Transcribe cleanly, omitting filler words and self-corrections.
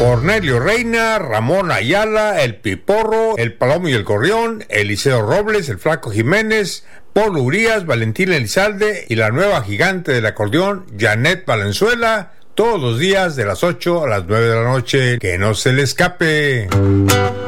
Cornelio Reina, Ramón Ayala, El Piporro, El Palomo y el Gorrión, Eliseo Robles, El Flaco Jiménez, Paul Urias, Valentín Elizalde y la nueva gigante del acordeón, Janet Valenzuela, todos los días de las 8 a las 9 de la noche. Que no se le escape.